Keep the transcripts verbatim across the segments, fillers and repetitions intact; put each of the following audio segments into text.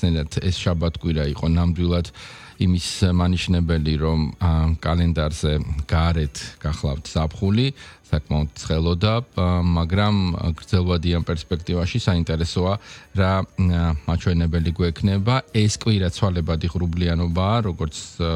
რაღაცნაირად ეს შაბათ-კვირა იყო ნამდვილად იმის მანიშნებელი, რომ კალენდარზე გარეთ გახლავთ ზაფხული, საკმაოდ ცხელოდა, მაგრამ გრძელვადიან პერსპექტივაში საინტერესოა რა მაჩვენებელი გვექნება. ეს კვირა ცვალებადი ღრუბლიანობაა, როგორც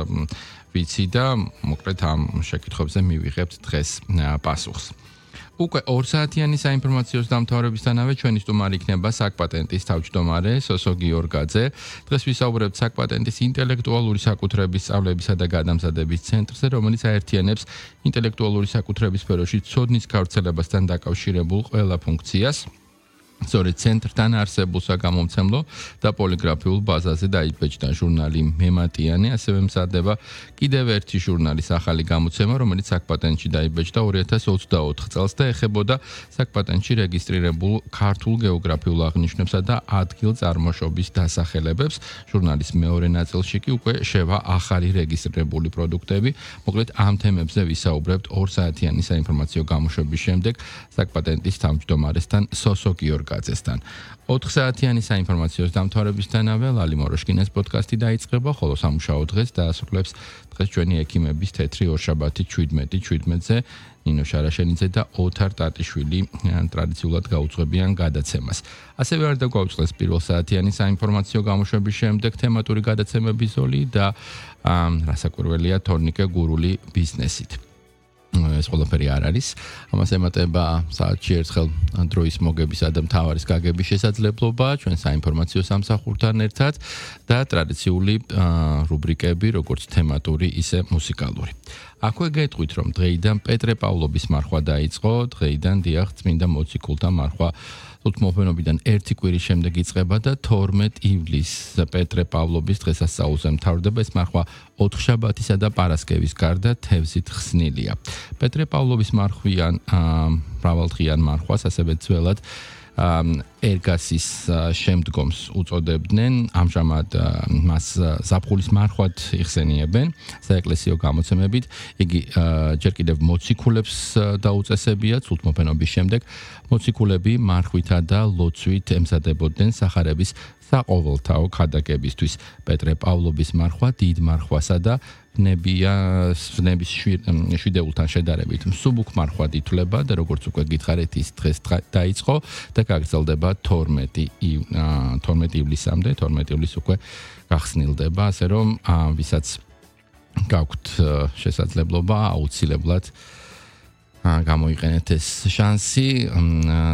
ვიცი და მოკლედ ამ შეკითხვებზე მივიღებთ დღეს პასუხს. უკვე ორ საათიანი საინფორმაციო დამთავრებისთანავე ჩვენი სტუმარი იქნება საკპატენტის თავმჯდომარე სოსო გიორგაძე. დღეს ვისაუბრებთ საკპატენტის ინტელექტუალური საკუთრების სწავლებისა და გადამზადების ცენტრზე, რომელიც აერთიანებს ინტელექტუალური საკუთრების სფეროში ცოდნის გავრცელებასთან დაკავშირებულ ყველა ფუნქციას. სწორედ ცენტრთან არსებულ საგამომცემლო და პოლიგრაფიულ ბაზაზე დაიბეჭდა ჟურნალი მემატიანე, ასევე მზადდება კიდევ ერთი ჟურნალის ახალი გამოცემა, რომელიც საკპატენტში დაიბეჭდა ორი ათას ოცდაოთხ წელს და ეხებოდა საკპატენტში რეგისტრირებულ ქართულ გეოგრაფიულ აღნიშვნებსა და ადგილ-წარმოშობის დასახელებებს. ჟურნალის მეორე ნაწილში კი უკვე შევა ახალი რეგისტრირებული პროდუქტები. მოკლედ ამ თემებზე ვისაუბრებთ ორ საათიანი საინფორმაციო გამოშვების შემდეგ საკპატენტის თავმჯდომარესთან სოსო გიორგაძესთან. ოთხ საათიანი საინფორმაციო დამთავრებისთანავე ლალი მოროშკინეს პოდკასტი დაიწყება, ხოლო სამუშაო დღეს დაასრულებს დღეს ჩვენი ექიმების თეთრი ორშაბათი შვიდმეტი შვიდმეტზე ნინო შარაშენიძე და ოთარ ტატიშვილი ტრადიციულად გაუძღვებიან გადაცემას. ასევე არ დაგვაუწყდეს პირველ საათიანი საინფორმაციო გამოშვების შემდეგ თემატური გადაცემების ზოლი და რასაკვირველია თორნიკე გურული ბიზნესით. ეს ყველაფერი არ არის. ამას ემატება საათში ერთხელ დროის მოგებისა და მთავარის გაგების შესაძლებლობა ჩვენ საინფორმაციო სამსახურთან ერთად და ტრადიციული რუბრიკები, როგორც თემატური, ისე მუსიკალური. აქვე გეტყვით, რომ დღეიდან პეტრე პავლობის მარხვა დაიწყო, დღეიდან დიახ წმინდა მოციქულთა მარხვა უთმოფენობიდან ერთი კვირის შემდეგ იწყება და თორმეტ ივლისს პეტრე პავლობის დღესასწაულზე მთავრდება. ეს მარხვა ოთხშაბათისა და პარასკევის გარდა თევზით ხსნილია. პეტრე პავლობის მარხვიან მრავალდღიან მარხვას ასევე ძველად ერგასის შემდგომს უწოდებდნენ. ამჟამად მას ზაფხულის მარხვად იხსენიებენ საეკლესიო გამოცემებით. იგი ჯერ კიდევ მოციქულებს დაუწესებია სულთმოფენობის შემდეგ. მოციქულები მარხვითა და ლოცვით ემზადებოდნენ სახარების საყოველთაო ქადაგებისთვის. პეტრე პავლობის მარხვა დიდ მარხვასა და ნებიას ნების შვიდეულთან შედარებით მსუბუქ მარხვად ითვლება და როგორც უკვე გითხარით ის დღეს დაიწყო და გაგრძელდება თორმეტი ივლისამდე. თორმეტი ივლისს უკვე გახსნილდება, ასე რომ ვისაც გაქვთ შესაძლებლობა აუცილებლად გამოიყენეთ ეს შანსი